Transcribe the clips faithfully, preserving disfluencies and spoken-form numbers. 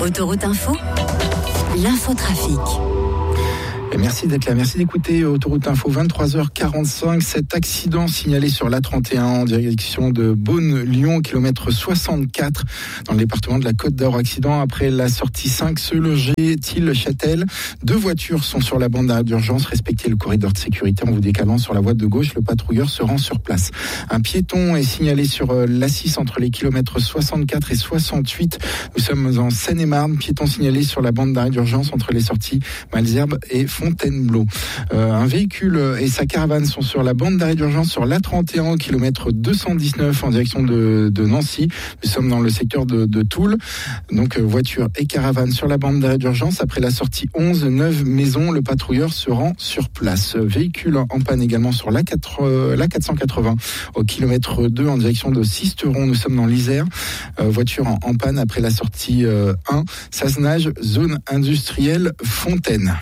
Autoroute Info, l'infotrafic. Et merci d'être là, merci d'écouter Autoroute Info, vingt-trois heures quarante-cinq. Cet accident signalé sur l'A trente et un en direction de Beaune-Lyon, kilomètre soixante-quatre, dans le département de la Côte d'Or. Accident après la sortie cinq, Seulger-Tille-Châtel. Deux voitures sont sur la bande d'arrêt d'urgence. Respectez le corridor de sécurité en vous décalant sur la voie de gauche. Le patrouilleur se rend sur place. Un piéton est signalé sur l'A six entre les kilomètres soixante-quatre et soixante-huit. Nous sommes en Seine-et-Marne. Piéton signalé sur la bande d'arrêt d'urgence entre les sorties Malesherbes et Fontainebleau. Euh, un véhicule et sa caravane sont sur la bande d'arrêt d'urgence sur l'A trente et un, kilomètre deux cent dix-neuf en direction de, de Nancy. Nous sommes dans le secteur de, de Toul. Donc euh, voiture et caravane sur la bande d'arrêt d'urgence. Après la sortie onze, neuf maisons, le patrouilleur se rend sur place. Véhicule en panne également sur l'A quatre, euh, l'A quatre cent quatre-vingts au kilomètre deux en direction de Sisteron. Nous sommes dans l'Isère. Euh, voiture en, en panne après la sortie euh, un, Sassenage, zone industrielle Fontaine.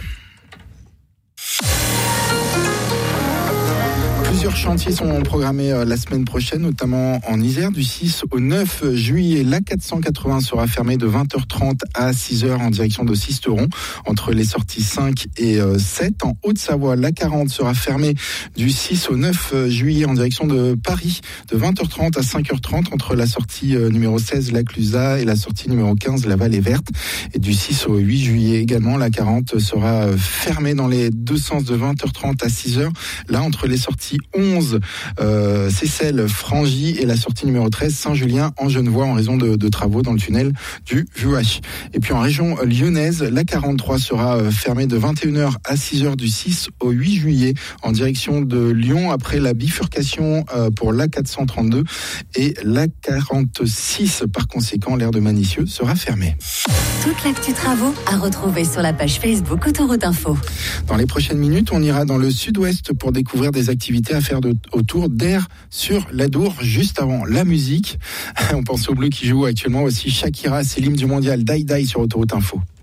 Plusieurs chantiers sont programmés la semaine prochaine, notamment en Isère. Du six au neuf juillet, l'A quatre cent quatre-vingts sera fermée de vingt heures trente à six heures en direction de Sisteron, entre les sorties cinq et sept. En Haute-Savoie, l'A quarante sera fermée du six au neuf juillet en direction de Paris, de vingt heures trente à cinq heures trente, entre la sortie numéro seize, La Clusaz, et la sortie numéro quinze, La Vallée Verte. Et du six au huit juillet également, l'A quarante sera fermée dans les deux sens de vingt heures trente à six heures, là entre les sorties onze, euh, Seyssel, Frangy, et la sortie numéro treize, Saint-Julien en Genevois, en raison de, de travaux dans le tunnel du V U H. Et puis en région lyonnaise, l'A quarante-trois sera fermée de vingt et une heures à six heures du six au huit juillet en direction de Lyon, après la bifurcation euh, pour l'A quatre cent trente-deux, et l'A quarante-six. Par conséquent, l'aire de Manicieux sera fermée. Toute l'actu travaux à retrouver sur la page Facebook Autoroute Info. Dans les prochaines minutes, on ira dans le sud-ouest pour découvrir des activités à faire de, autour d'Air sur l'Adour. Juste avant la musique, on pense aux Bleus qui jouent actuellement aussi Shakira, c'est l'hymne du mondial, Die Die sur Autoroute Info.